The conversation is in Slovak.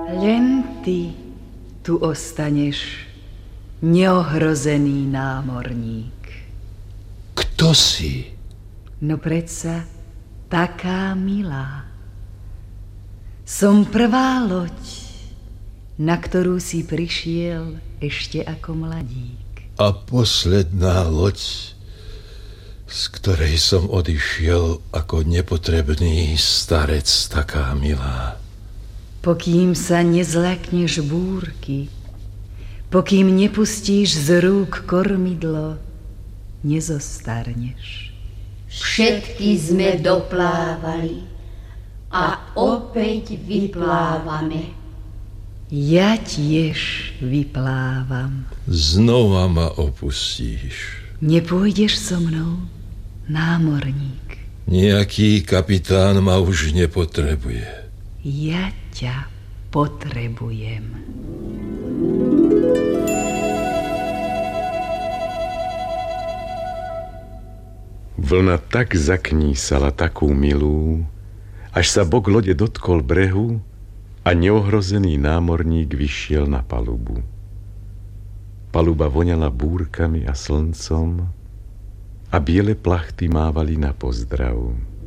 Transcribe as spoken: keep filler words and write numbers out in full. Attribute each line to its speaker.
Speaker 1: Len ty tu ostaneš, neohrozený námorník.
Speaker 2: Kto si?
Speaker 1: No predsa taká milá. Som prvá loď, na ktorú si prišiel ešte ako mladík.
Speaker 2: A posledná loď, z ktorej som odišiel ako nepotrebný starec taká milá.
Speaker 1: Pokým sa nezľakneš búrky, pokým nepustíš z rúk kormidlo, nezostarneš.
Speaker 3: Všetky sme doplávali a opäť vyplávame.
Speaker 1: Ja tiež vyplávam.
Speaker 2: Znova ma opustíš.
Speaker 1: Nepôjdeš so mnou, námorník?
Speaker 2: Nejaký kapitán ma už nepotrebuje.
Speaker 1: Ja ťa potrebujem.
Speaker 4: Vlna tak zaknísala takú milú, až sa bok lode dotkol brehu a neohrozený námorník vyšiel na palubu. Paluba voňala búrkami a slncom a biele plachty mávali na pozdrav.